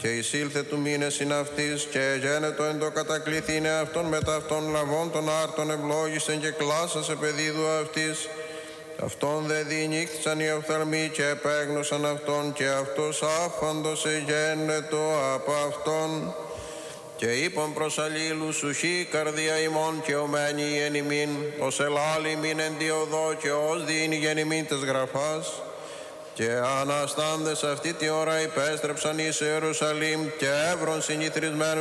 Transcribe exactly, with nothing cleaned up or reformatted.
και εισήλθε του μήνες συν αυτής, και γένετο εν το κατακληθήνε αυτόν μετά αυτόν λαβών των άρτων ευλόγησεν και κλάσασε παιδίδου αυτής. Αυτόν δε διηνύχθησαν οι οφθαλμοί και επέγνωσαν αυτόν, και αυτός άφαντος εγένετο από αυτόν. Και είπαν προς αλλήλους, ουχή καρδία ημών και ομένη εν ημίν, ως ελάλη ημίν εν διοδό και ως δίνει γεν ημίν τες γραφάς. Και αναστάντες αυτή τη ώρα υπέστρεψαν εις Ιερουσαλήμ και έβρον συνηθρισμένους